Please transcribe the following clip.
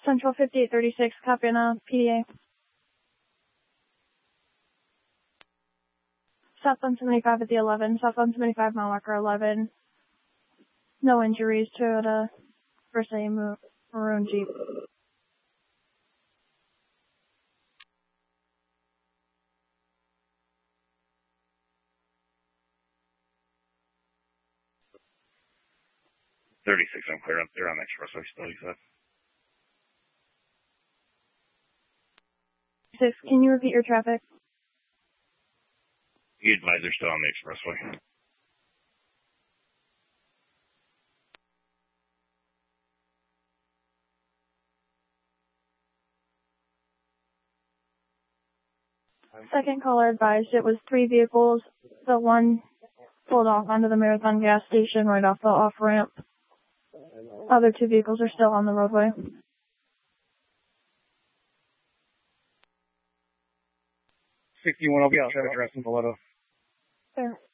Central 5836, copy on a PDA. Southbound 75 at the 11, southbound 75 mile marker 11. No injuries, Toyota Versailles maroon Jeep. I'm clear up there on the expressway still, you said. 6, can you repeat your traffic? You advise they're still on the expressway. Second caller advised it was 3 vehicles. The one pulled off onto the Marathon gas station right off the off-ramp. Other 2 vehicles are still on the roadway. 61, I'll be out there addressing Valletta. There.